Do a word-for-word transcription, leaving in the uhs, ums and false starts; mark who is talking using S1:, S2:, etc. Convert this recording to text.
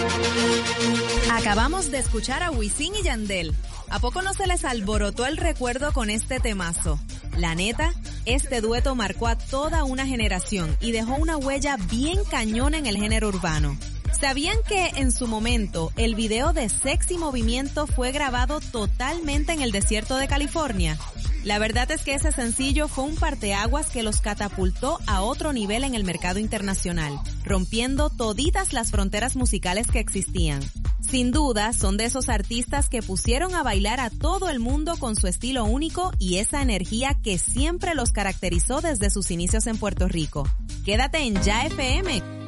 S1: Acabamos de escuchar a Wisin y Yandel. ¿A poco no se les alborotó el recuerdo con este temazo? La neta, este dueto marcó a toda una generación y dejó una huella bien cañona en el género urbano. ¿Sabían que en su momento el video de Sexy Movimiento fue grabado totalmente en el desierto de California? La verdad es que ese sencillo fue un parteaguas que los catapultó a otro nivel en el mercado internacional, rompiendo toditas las fronteras musicales que existían. Sin duda, son de esos artistas que pusieron a bailar a todo el mundo con su estilo único y esa energía que siempre los caracterizó desde sus inicios en Puerto Rico. Quédate en Ya F M